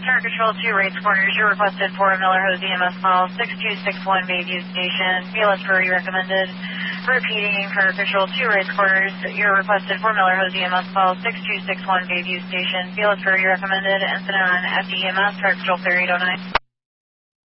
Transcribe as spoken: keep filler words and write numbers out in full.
Star Control two, rates corners. You're requested for Miller Hose E M S call six two six one Bayview Station. B L S priority recommended. Repeating, Star Control two, rates corners. You're requested for Miller Hose E M S call six two six one Bayview Station. B L S priority recommended. Incident on F D E M S, Star Control three eight oh nine.